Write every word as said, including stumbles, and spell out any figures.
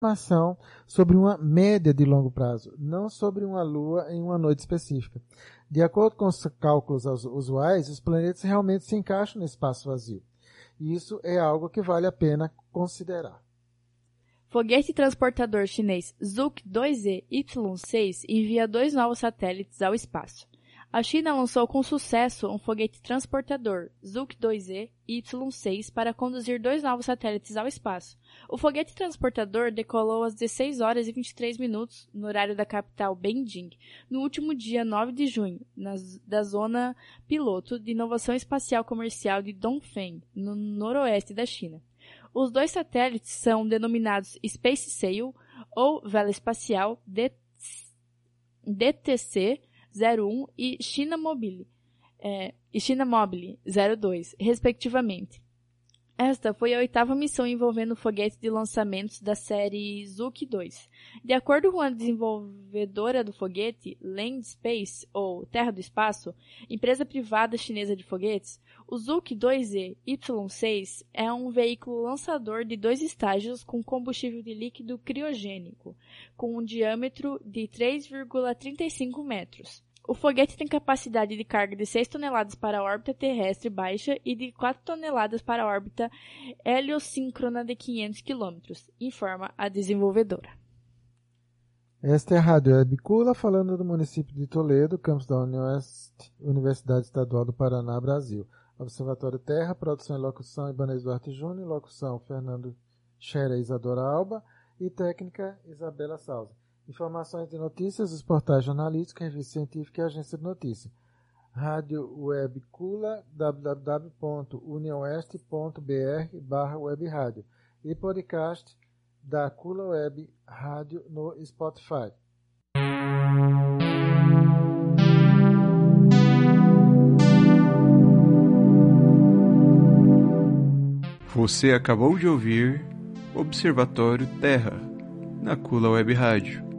informação sobre uma média de longo prazo, não sobre uma lua em uma noite específica. De acordo com os cálculos usuais, os planetas realmente se encaixam no espaço vazio. E isso é algo que vale a pena considerar. Foguete transportador chinês Zhuk dois E Y seis envia dois novos satélites ao espaço. A China lançou com sucesso um foguete transportador Zhuk dois E Y seis para conduzir dois novos satélites ao espaço. O foguete transportador decolou às dezesseis horas e vinte e três minutos no horário da capital Beijing, no último dia nove de junho, na, da zona piloto de inovação espacial comercial de Dongfeng, no noroeste da China. Os dois satélites são denominados Space Sail ou Vela Espacial D T C zero um e China Mobile, é, e China Mobile zero dois, respectivamente. Esta foi a oitava missão envolvendo o foguete de lançamentos da série Zhuk dois. De acordo com a desenvolvedora do foguete, Land Space, ou Terra do Espaço, empresa privada chinesa de foguetes, o Zhuk dois E Y seis é um veículo lançador de dois estágios com combustível de líquido criogênico, com um diâmetro de três vírgula trinta e cinco metros. O foguete tem capacidade de carga de seis toneladas para a órbita terrestre baixa e de quatro toneladas para a órbita heliosíncrona de quinhentos quilômetros, informa a desenvolvedora. Esta é a Rádio Web Cula, falando do município de Toledo, campus da Unioeste, Universidade Estadual do Paraná, Brasil. Observatório Terra, produção e locução Ibanez Duarte Júnior, locução Fernando Scherer e Isadora Alba e técnica Isabela Souza. Informações de notícias, os portais jornalísticos, revista científica e agência de notícias. Rádio Web Cula, w w w ponto unioeste ponto b r barra web rádio e podcast da Cula Web Rádio no Spotify. Você acabou de ouvir Observatório Terra, na Cula Web Rádio.